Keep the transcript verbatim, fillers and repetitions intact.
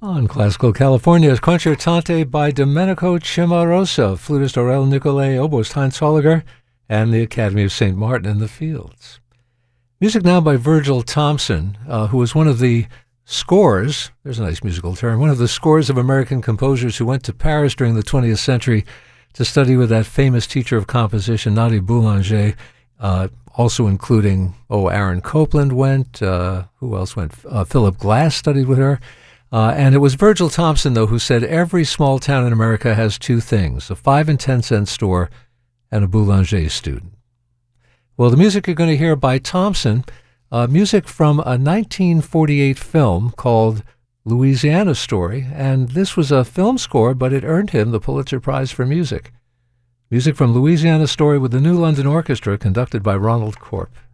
On Classical California's Concertante by Domenico Cimarosa, flutist Aurel Nicolai, oboist Heinz Holliger, and the Academy of Saint Martin in the Fields. Music now by Virgil Thomson, uh, who was one of the scores, there's a nice musical term, one of the scores of American composers who went to Paris during the twentieth century to study with that famous teacher of composition, Nadia Boulanger, uh, also including, oh, Aaron Copland went, uh, who else went? Uh, Philip Glass studied with her. Uh, and it was Virgil Thomson, though, who said every small town in America has two things, a five and ten cent store and a Boulanger student. Well, the music you're going to hear by Thomson, uh, music from a nineteen forty-eight film called Louisiana Story, and this was a film score, but it earned him the Pulitzer Prize for Music. Music from Louisiana Story with the New London Orchestra, conducted by Ronald Corp.